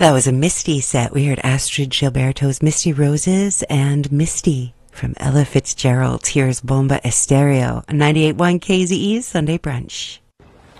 That was a Misty set. We heard Astrid Gilberto's Misty Roses and Misty from Ella Fitzgerald. Here's Bomba Estéreo, 98.1 KZE Sunday Brunch.